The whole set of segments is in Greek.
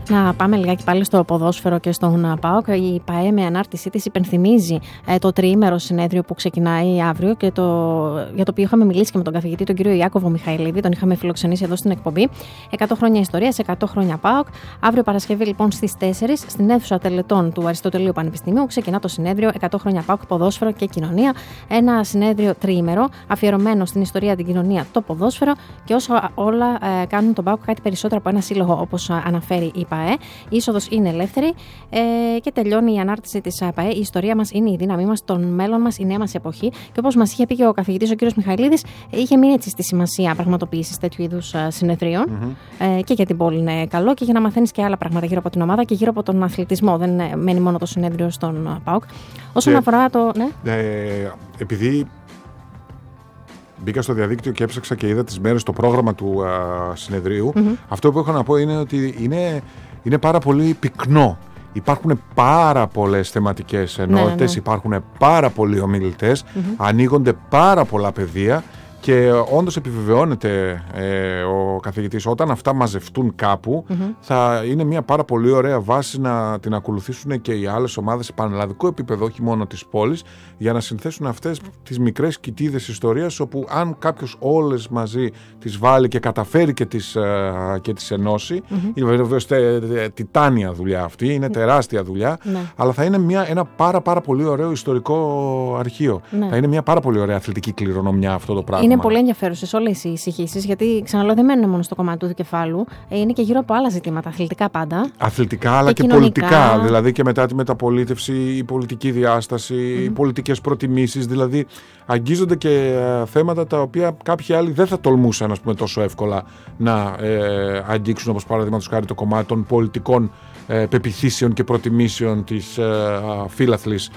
Να πάμε λιγάκι πάλι στο ποδόσφαιρο και στον ΠΑΟΚ. Η ΠΑΕ με ανάρτησή της υπενθυμίζει το τριήμερο συνέδριο που ξεκινάει αύριο και για το οποίο είχαμε μιλήσει και με τον καθηγητή, τον κύριο Ιάκωβο Μιχαηλίδη, τον είχαμε φιλοξενήσει εδώ στην εκπομπή. 100 χρόνια ιστορίας, 100 χρόνια ΠΑΟΚ. Αύριο Παρασκευή, λοιπόν, στις 4 στην αίθουσα τελετών του Αριστοτελείου Πανεπιστημίου ξεκινά το συνέδριο 100 χρόνια ΠΑΟΚ, ποδόσφαιρο και κοινωνία. Ένα συνέδριο τριήμερο αφιερωμένο στην ιστορία, την κοινωνία, το ποδόσφαιρο και όσα όλα κάνουν τον ΠΑΟΚ κάτι περισσότερο από ένα σύλλογο, όπως αναφέρει η ΠΑΕ. Η είσοδος είναι ελεύθερη και τελειώνει η ανάρτηση της ΠΑΕ. Η ιστορία μας είναι η δύναμή μας, το μέλλον μας, η νέα μας εποχή. Και όπως μας είχε πει και ο καθηγητής, ο κ. Μιχαηλίδης, είχε μείνει έτσι στη σημασία πραγματοποίησης τέτοιου είδους συνεδρίων. Και για την πόλη είναι καλό και για να μαθαίνεις και άλλα πράγματα γύρω από την ομάδα και γύρω από τον αθλητισμό. Δεν μένει μόνο το συνέδριο στον ΠΑΟΚ. Όσον αφορά το. Ναι. Επειδή μπήκα στο διαδίκτυο και έψαξα και είδα τις μέρες το πρόγραμμα του συνεδρίου, αυτό που έχω να πω είναι ότι είναι πάρα πολύ πυκνό. Υπάρχουν πάρα πολλές θεματικές ενότητες, υπάρχουν πάρα πολλοί ομιλητές, ανοίγονται πάρα πολλά πεδία και όντως επιβεβαιώνεται ο καθηγητής, όταν αυτά μαζευτούν κάπου θα είναι μια πάρα πολύ ωραία βάση να την ακολουθήσουν και οι άλλες ομάδες σε πανελλαδικό επίπεδο, όχι μόνο της πόλης, για να συνθέσουν αυτές τις μικρές κοιτίδες ιστορίας, όπου αν κάποιος όλες μαζί τις βάλει και καταφέρει και τις ενώσει, είναι βεβαίως τιτάνια δουλειά αυτή, είναι τεράστια δουλειά, αλλά θα είναι ένα πάρα πολύ ωραίο ιστορικό αρχείο. Θα είναι μια πάρα πολύ ωραία αθλητική κληρονομιά αυτό το πράγμα. Είναι πολύ ενδιαφέρουσες όλες οι εισηγήσεις, γιατί ξαναλέω δεν μένουν μόνο στο κομμάτι του δικεφάλου, είναι και γύρω από άλλα ζητήματα, αθλητικά πάντα. Αθλητικά, αλλά και πολιτικά. Δηλαδή και μετά τη μεταπολίτευση, η πολιτική διάσταση, οι πολιτικές προτιμήσεις. Δηλαδή αγγίζονται και θέματα τα οποία κάποιοι άλλοι δεν θα τολμούσαν, ας πούμε, τόσο εύκολα να αγγίξουν, όπως παραδείγματος χάρη το κομμάτι των πολιτικών πεποιθήσεων και προτιμήσεων της φύλαθλης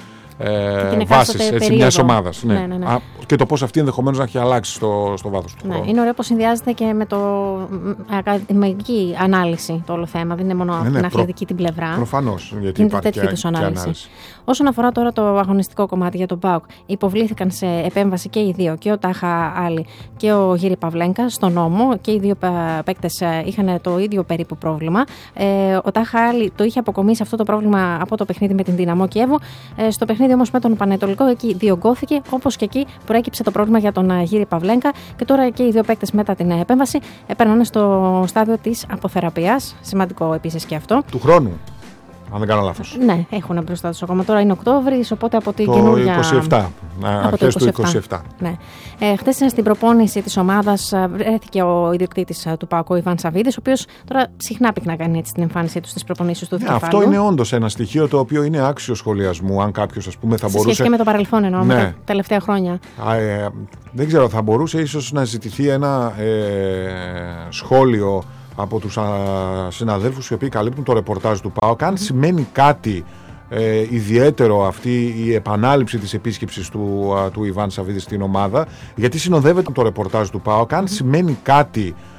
βάσεις μιας ομάδας. Ναι. Και το πώς αυτή ενδεχομένως να έχει αλλάξει στο βάθος του χρόνου. Είναι ωραίο πως συνδυάζεται και με το ακαδημαϊκή ανάλυση το όλο θέμα. Δεν είναι μόνο από την αθλητική την πλευρά. Προφανώς, γιατί είναι τέτοιου είδους ανάλυση. Όσον αφορά τώρα το αγωνιστικό κομμάτι για τον ΠΑΟΚ, υποβλήθηκαν σε επέμβαση και οι δύο, και ο Τάχα Άλλη και ο Γύρι Παυλένκα, στον νόμο, και οι δύο παίκτες είχαν το ίδιο περίπου πρόβλημα. Ο Τάχα Άλλη το είχε αποκομίσει αυτό το πρόβλημα από το παιχνίδι με την Δυναμό Κιέβου. Στο παιχνίδι όμως με τον Πανετολικό, εκεί διωγγώθηκε, όπως και εκεί προέκυψε το πρόβλημα για τον Γύρι Παυλένκα. Και τώρα και οι δύο παίκτες μετά την επέμβαση περνάνε στο στάδιο της αποθεραπείας. Σημαντικό επίσης και αυτό. Του χρόνου, αν δεν κάνω λάθος. Ναι, έχουν μπροστά τους ακόμα. Τώρα είναι Οκτώβρης, οπότε από την το καινούργια. 27. Αρχές του 27. Ναι. Χθες στην προπόνηση της ομάδας βρέθηκε ο ιδιοκτήτης του ΠΑΟΚ, ο Ιβάν Σαββίδης, ο οποίος τώρα συχνά πυκνά κάνει έτσι την εμφάνισή του στις προπονήσεις του δικεφάλου. Αυτό είναι όντως ένα στοιχείο το οποίο είναι άξιο σχολιασμού. Αν κάποιος, ας πούμε, θα μπορούσε. Σε σχέση και με το παρελθόν, εννοώ, με τα τελευταία χρόνια. Δεν ξέρω, θα μπορούσε ίσως να ζητηθεί ένα σχόλιο από τους συναδέλφους οι οποίοι καλύπτουν το ρεπορτάζ του ΠΑΟΚ, αν σημαίνει κάτι ιδιαίτερο αυτή η επανάληψη της επίσκεψης του Ιβάν Σαββίδη στην ομάδα, γιατί συνοδεύεται το ρεπορτάζ του ΠΑΟΚ, αν σημαίνει κάτι